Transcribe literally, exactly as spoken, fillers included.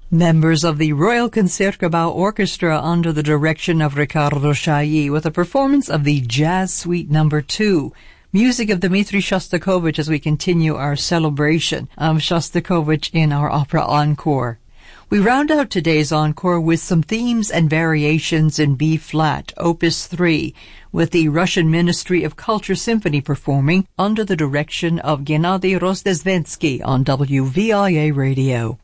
Members of the Royal Concertgebouw Orchestra under the direction of Riccardo Chailly with a performance of the Jazz Suite Number two. Music of Dmitri Shostakovich as we continue our celebration of Shostakovich in our opera encore. We round out today's encore with some themes and variations in B-flat, Opus three, with the Russian Ministry of Culture Symphony performing under the direction of Gennady Rozdestvensky on W V I A Radio.